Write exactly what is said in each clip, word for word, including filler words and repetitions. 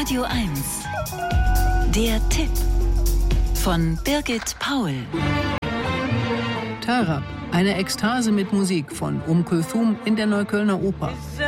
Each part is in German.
Radio eins. Der Tipp von Birgit Paul. Tarab, eine Ekstase mit Musik von Um Kulthum in der Neuköllner Oper.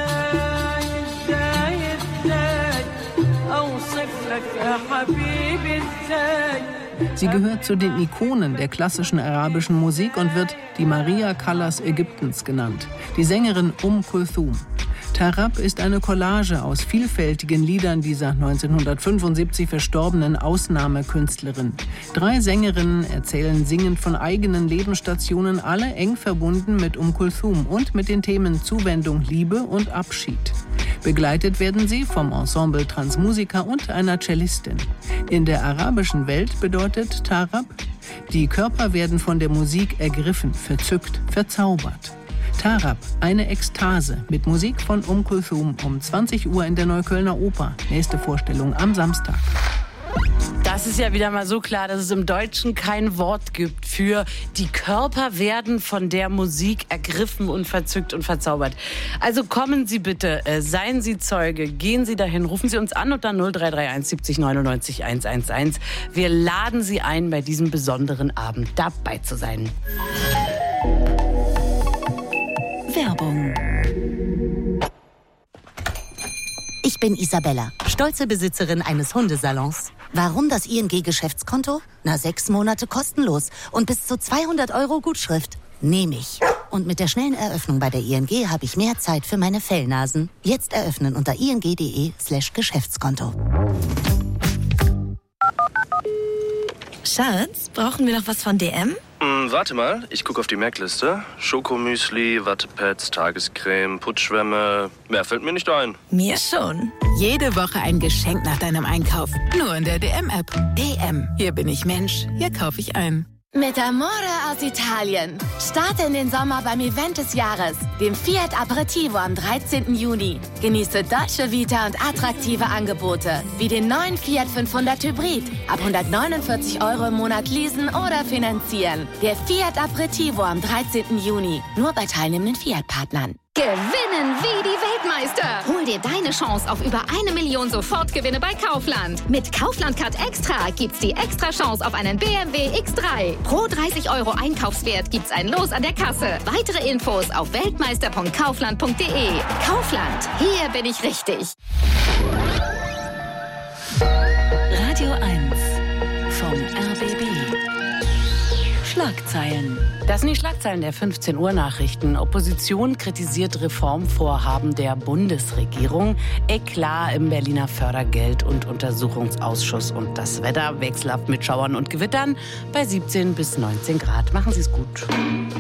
Sie gehört zu den Ikonen der klassischen arabischen Musik und wird die Maria Callas Ägyptens genannt, die Sängerin Um Kulthum. Tarab ist eine Collage aus vielfältigen Liedern dieser neunzehnhundertfünfundsiebzig verstorbenen Ausnahmekünstlerin. Drei Sängerinnen erzählen singend von eigenen Lebensstationen, alle eng verbunden mit Um Kulthum und mit den Themen Zuwendung, Liebe und Abschied. Begleitet werden sie vom Ensemble Transmusica und einer Cellistin. In der arabischen Welt bedeutet Tarab, die Körper werden von der Musik ergriffen, verzückt, verzaubert. Tarab, eine Ekstase mit Musik von Um Kulthum um zwanzig Uhr in der Neuköllner Oper. Nächste Vorstellung am Samstag. Das ist ja wieder mal so klar, dass es im Deutschen kein Wort gibt für die Körper werden von der Musik ergriffen und verzückt und verzaubert. Also kommen Sie bitte, äh, seien Sie Zeuge, gehen Sie dahin, rufen Sie uns an unter null drei drei eins siebzig neunundneunzig hundertzehn. Wir laden Sie ein, bei diesem besonderen Abend dabei zu sein. Werbung. Ich bin Isabella, stolze Besitzerin eines Hundesalons. Warum das I N G-Geschäftskonto? Na, sechs Monate kostenlos und bis zu zweihundert Euro Gutschrift. Nehme ich. Und mit der schnellen Eröffnung bei der I N G habe ich mehr Zeit für meine Fellnasen. Jetzt eröffnen unter ing.de slash Geschäftskonto. Schatz, brauchen wir noch was von D M? Mm, warte mal, ich gucke auf die Merkliste. Schokomüsli, Wattepads, Tagescreme, Putzschwämme. Mehr fällt mir nicht ein. Mir schon. Jede Woche ein Geschenk nach deinem Einkauf. Nur in der D M-App. D M. Hier bin ich Mensch. Hier kaufe ich ein. Mit Amore aus Italien. Starte in den Sommer beim Event des Jahres, dem Fiat Aperitivo am dreizehnten Juni. Genieße Dolce Vita und attraktive Angebote, wie den neuen Fiat fünfhundert Hybrid. Ab hundertneunundvierzig Euro im Monat leasen oder finanzieren. Der Fiat Aperitivo am dreizehnten Juni. Nur bei teilnehmenden Fiat-Partnern. Gewinnen wie die Weltmeister! Hol dir deine Chance auf über eine Million Sofortgewinne bei Kaufland. Mit Kaufland Card Extra gibt's die extra Chance auf einen B M W X drei. Pro dreißig Euro Einkaufswert gibt's ein Los an der Kasse. Weitere Infos auf weltmeister punkt kaufland punkt de. Kaufland, hier bin ich richtig. Radio eins vom R B B. Schlagzeilen. Das sind die Schlagzeilen der fünfzehn Uhr Nachrichten. Opposition kritisiert Reformvorhaben der Bundesregierung. Eklat im Berliner Fördergeld- und Untersuchungsausschuss. Und das Wetter wechselhaft mit Schauern und Gewittern bei siebzehn bis neunzehn Grad. Machen Sie es gut.